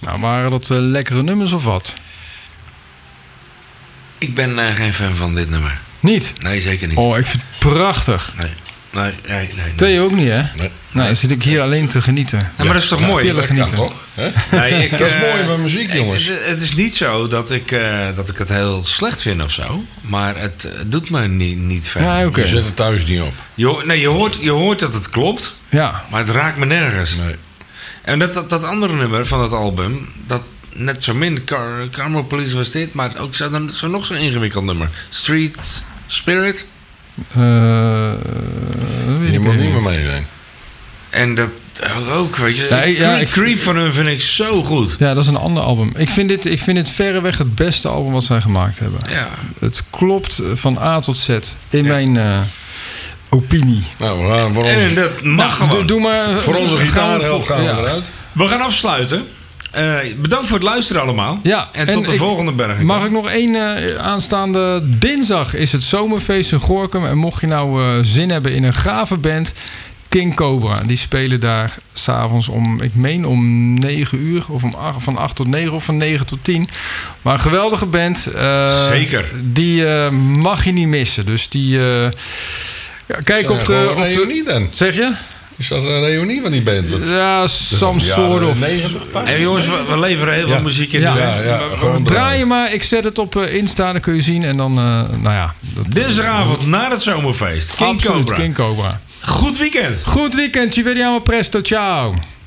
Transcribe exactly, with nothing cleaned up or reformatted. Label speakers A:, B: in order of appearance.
A: Nou, waren dat uh, lekkere nummers of wat?
B: Ik ben uh, geen fan van dit nummer.
A: Niet?
B: Nee, zeker niet.
A: Oh, ik vind het prachtig.
B: Nee, nee, nee. nee, nee.
A: Theo ook niet, hè?
C: Nee.
A: Nou, dan zit ik hier alleen te genieten.
B: Ja, maar dat is toch mooi?
A: Stille genieten.
C: Ja, toch? Hè?
B: Nee, ik,
C: Dat is
B: uh,
C: mooi van muziek, jongens.
B: Het, het is niet zo dat ik, uh, dat ik het heel slecht vind of zo. Maar het uh, doet me niet, niet verder.
A: Ja, oké.
C: Okay. Je zet het thuis niet op.
B: Je, nee, je, hoort, je hoort dat het klopt.
A: Ja.
B: Maar het raakt me nergens.
C: Nee.
B: En dat, dat, dat andere nummer van het album... dat net zo min Car- Carmel Police was dit... maar ook zo, dan, zo nog zo'n ingewikkeld nummer. Street Spirit.
A: Uh,
C: Je moet niet meer mee zijn.
B: En dat ook, weet je...
A: Ja, ja,
B: Creep,
A: ik-
B: Creep van hun vind ik zo goed.
A: Ja, dat is een ander album. Ik vind dit, ik vind dit verreweg het beste album wat zij gemaakt hebben.
B: Ja.
A: Het klopt van A tot Z. In
B: Ja.
A: mijn uh, opinie.
C: Nou, we gaan voor,
B: En
C: ons,
B: dat mag
A: Nou,
B: gewoon.
A: doe, doe maar,
C: voor onze
A: gaan we
C: gitaarhelft
A: voor-
C: gaan we
A: ja.
C: eruit.
B: We gaan afsluiten. Uh, bedankt voor het luisteren allemaal.
A: Ja,
B: en,
A: en
B: tot de
A: ik-
B: volgende berg.
A: Mag ik nog één uh, aanstaande dinsdag is het zomerfeest in Gorinchem. En mocht je nou uh, zin hebben in een gave band, King Cobra. Die spelen daar s'avonds om, ik meen om negen uur. Of om acht, van acht tot negen of van negen tot tien. Maar een geweldige band. Uh,
B: Zeker.
A: Die uh, mag je niet missen. Dus die... Uh, ja, kijk
C: Zijn
A: op
C: er
A: de...
C: gewoon een
A: Op de
C: reunie dan?
A: zeg je?
C: Is dat een reunie van die band? Wat-
A: Ja, some
C: Ja,
A: sort of...
C: negentig,
B: Hey, jongens, we, we leveren heel
C: Ja.
B: veel muziek in.
A: Ja.
B: de
C: Ja, ja,
A: We- we
C: gewoon
A: draaien maar. Ik zet het op uh, Insta, dan kun je zien. En dan, uh, nou ja... Dat,
B: Dinsdagavond na het zomerfeest. King
A: absoluut,
B: Cobra.
A: King Cobra.
B: Goed weekend.
A: Goed weekend, ci vediamo presto, ciao.